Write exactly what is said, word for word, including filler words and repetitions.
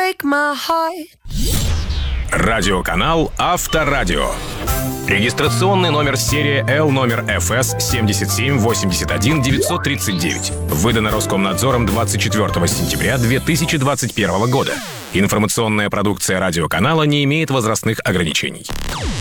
break my heart. Радиоканал Авторадио. Регистрационный номер серии Л номер эф эс семь семь восемь один девять три девять. Выдано Роскомнадзором двадцать четвёртого сентября две тысячи двадцать первого года. Информационная продукция радиоканала не имеет возрастных ограничений.